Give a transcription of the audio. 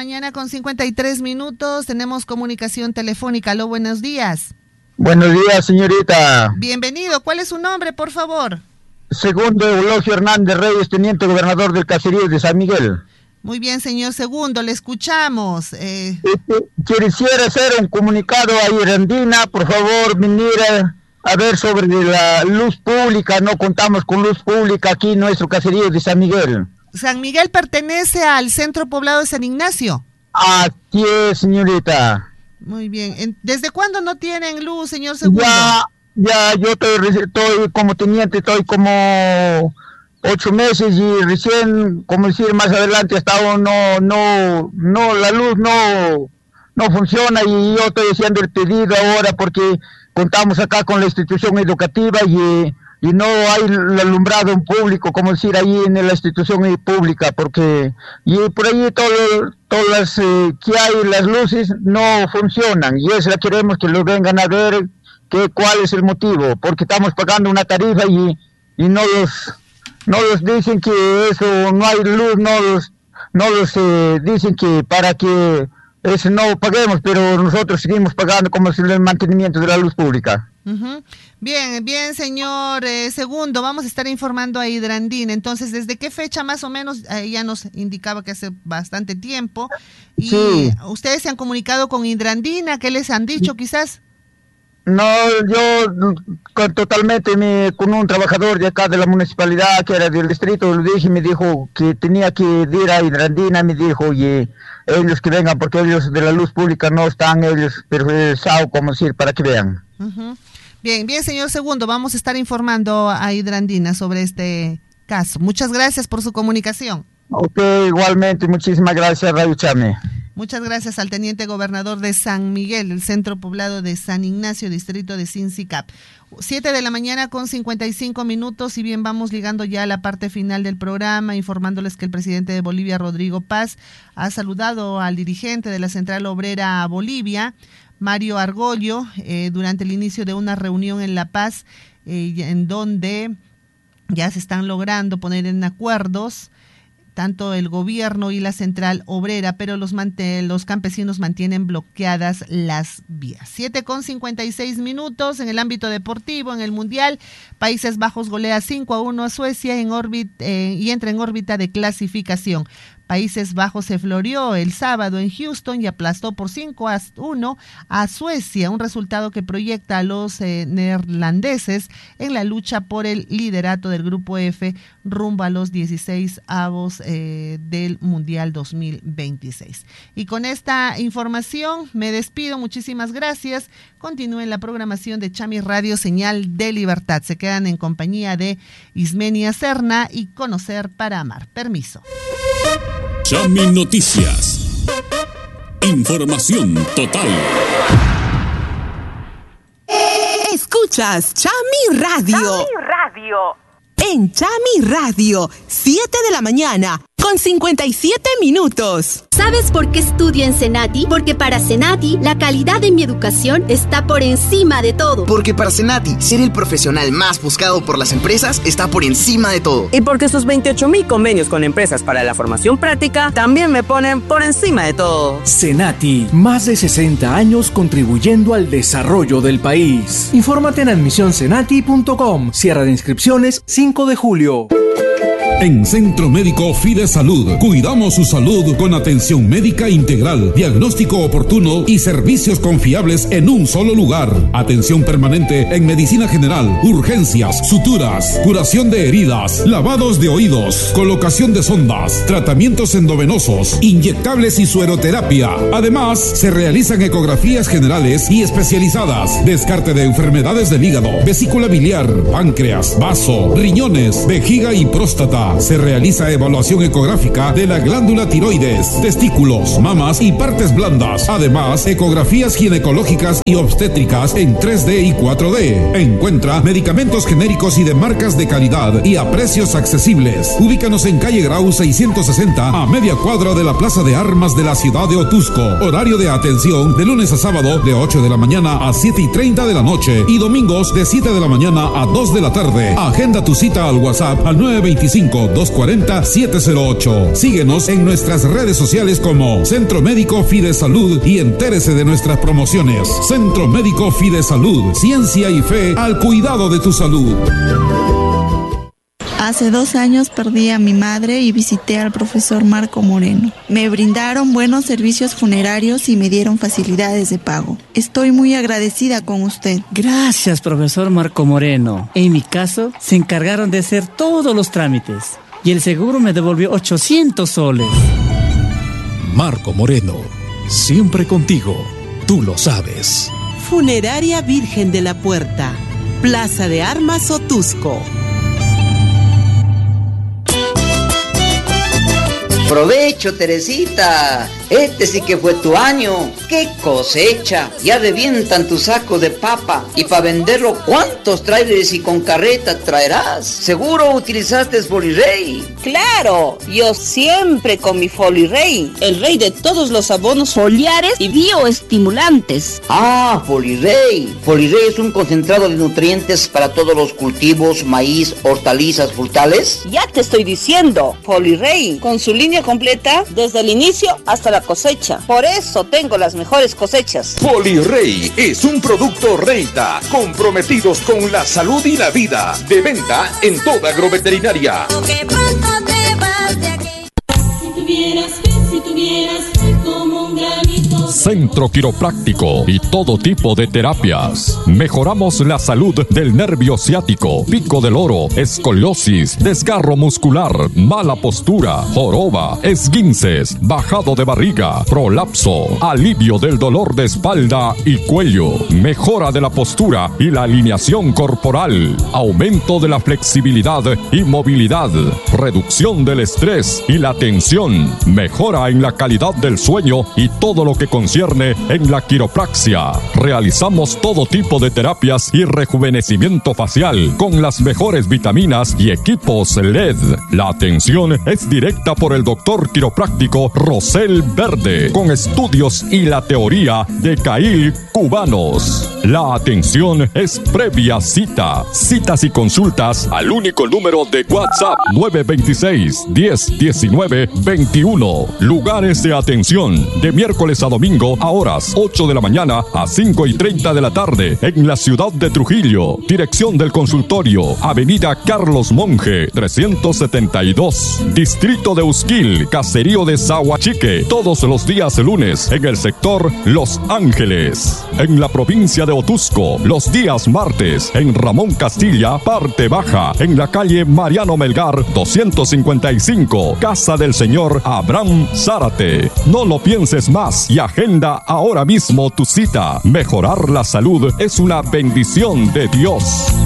mañana con 53 minutos. Tenemos comunicación telefónica. Aló, buenos días. Buenos días, señorita. Bienvenido. ¿Cuál es su nombre, por favor? Segundo Eulogio Hernández Reyes, teniente gobernador del caserío de San Miguel. Muy bien, señor Segundo, le escuchamos. Quisiera hacer un comunicado a Irandina, por favor, venir a ver sobre la luz pública. No contamos con luz pública aquí en nuestro caserío de San Miguel. ¿San Miguel pertenece al centro poblado de San Ignacio? Así es, señorita. Muy bien. ¿Desde cuándo no tienen luz, señor Segundo? Ya, yo estoy como teniente, estoy como 8 meses y recién, como decir, más adelante hasta ahora la luz no funciona y yo estoy haciendo el pedido ahora porque contamos acá con la institución educativa y no hay el alumbrado en público, como decir, ahí en la institución pública, porque y por ahí todas las que hay, las luces no funcionan y eso queremos que lo vengan a ver cuál es el motivo, porque estamos pagando una tarifa y no los dicen que eso no hay luz, no los dicen que para que eso no paguemos, pero nosotros seguimos pagando como si el mantenimiento de la luz pública. Uh-huh. Bien, señor Segundo, vamos a estar informando a Hidrandina. Entonces, ¿desde qué fecha más o menos? Ya nos indicaba que hace bastante tiempo. Y sí. ¿Ustedes se han comunicado con Hidrandina? ¿Qué les han dicho quizás? No, yo totalmente con un trabajador de acá de la municipalidad que era del distrito, le dije, me dijo que tenía que ir a Hidrandina, me dijo, oye, ellos que vengan porque ellos de la luz pública no están ellos perversados, como decir, para que vean. Uh-huh. Bien, señor Segundo, vamos a estar informando a Hidrandina sobre este caso. Muchas gracias por su comunicación. Ok, igualmente, muchísimas gracias, Radio Chame. Muchas gracias al teniente gobernador de San Miguel, el centro poblado de San Ignacio, distrito de Sincicap. 7 de la mañana con 55 minutos y bien, vamos llegando ya a la parte final del programa, informándoles que el presidente de Bolivia, Rodrigo Paz, ha saludado al dirigente de la Central Obrera Bolivia, Mario Argollo, durante el inicio de una reunión en La Paz, en donde ya se están logrando poner en acuerdos tanto el gobierno y la central obrera, pero los campesinos mantienen bloqueadas las vías. 7:56 minutos. En el ámbito deportivo, en el Mundial, Países Bajos golea 5-1 a Suecia y entra en órbita de clasificación. Países Bajos se floreó el sábado en Houston y aplastó por 5-1 a Suecia, un resultado que proyecta a los neerlandeses en la lucha por el liderato del Grupo F rumbo a los 16avos del Mundial 2026. Y con esta información me despido, muchísimas gracias. Continúen la programación de Chami Radio, Señal de Libertad. Se quedan en compañía de Ismenia Serna y Conocer para Amar. Permiso. Chami Noticias. Información total. Escuchas Chami Radio. Chami Radio. En Chami Radio, 7 de la mañana, con 57 minutos. ¿Sabes por qué estudio en Senati? Porque para Senati, la calidad de mi educación está por encima de todo. Porque para Senati, ser el profesional más buscado por las empresas está por encima de todo. Y porque sus 28,000 convenios con empresas para la formación práctica también me ponen por encima de todo. Senati, más de 60 años contribuyendo al desarrollo del país. Infórmate en admisionsenati.com. Cierre de inscripciones 5 de julio. En Centro Médico Fide Salud, cuidamos su salud con atención médica integral, diagnóstico oportuno y servicios confiables en un solo lugar. Atención permanente en medicina general, urgencias, suturas, curación de heridas, lavados de oídos, colocación de sondas, tratamientos endovenosos, inyectables y sueroterapia. Además, se realizan ecografías generales y especializadas, descarte de enfermedades del hígado, vesícula biliar, páncreas, vaso, riñones, vejiga y próstata. Se realiza evaluación ecográfica de la glándula tiroides, testículos, mamas y partes blandas. Además, ecografías ginecológicas y obstétricas en 3D y 4D. Encuentra medicamentos genéricos y de marcas de calidad y a precios accesibles. Ubícanos en calle Grau 660, a media cuadra de la Plaza de Armas de la ciudad de Otusco. Horario de atención de lunes a sábado de 8 de la mañana a 7:30 de la noche y domingos de 7 de la mañana a 2 de la tarde. Agenda tu cita al WhatsApp al 925 305-240-708. Síguenos en nuestras redes sociales como Centro Médico Fidesalud y entérese de nuestras promociones. Centro Médico Fidesalud, ciencia y fe al cuidado de tu salud. Hace 2 años perdí a mi madre y visité al profesor Marco Moreno. Me brindaron buenos servicios funerarios y me dieron facilidades de pago. Estoy muy agradecida con usted. Gracias, profesor Marco Moreno. En mi caso, se encargaron de hacer todos los trámites y el seguro me devolvió 800 soles. Marco Moreno, siempre contigo, tú lo sabes. Funeraria Virgen de la Puerta, Plaza de Armas Otusco. Provecho, Teresita. Este sí que fue tu año. ¡Qué cosecha! Ya revientan tu saco de papa. Y para venderlo, ¿cuántos trailers y con carreta traerás? Seguro utilizaste Folirey. ¡Claro! Yo siempre con mi Folirey, el rey de todos los abonos foliares y bioestimulantes. Ah, Folirey. Folirey es un concentrado de nutrientes para todos los cultivos, maíz, hortalizas, frutales. Ya te estoy diciendo, Folirey, con su línea completa desde el inicio hasta la cosecha. Por eso tengo las mejores cosechas. Folirey es un producto Reita, comprometidos con la salud y la vida. De venta en toda agroveterinaria. Si tuvieras como un granito. Centro Quiropráctico y todo tipo de terapias. Mejoramos la salud del nervio ciático, pico del oro, escoliosis, desgarro muscular, mala postura, joroba, esguinces, bajado de barriga, prolapso, alivio del dolor de espalda y cuello, mejora de la postura y la alineación corporal, aumento de la flexibilidad y movilidad, reducción del estrés y la tensión, mejora en la calidad del sueño y todo lo que concierne en la quiropraxia. Realizamos todo tipo de terapias y rejuvenecimiento facial con las mejores vitaminas y equipos LED. La atención es directa por el doctor quiropráctico Rosel Verde, con estudios y la teoría de CAIL cubanos. La atención es previa cita. Citas y consultas al único número de WhatsApp 926-1019-21. Lugares de atención de miércoles a domingo a horas 8 de la mañana a 5:30 de la tarde en la ciudad de Trujillo. Dirección del consultorio, Avenida Carlos Monge, 372. Distrito de Usquil, Caserío de Zahuachique, todos los días lunes en el sector Los Ángeles. En la provincia de Otusco, los días martes en Ramón Castilla, parte baja, en la calle Mariano Melgar, 255, Casa del Señor Abraham Zárate. No lo pienses más y agenda ahora mismo tu cita. Mejorar la salud es una bendición de Dios.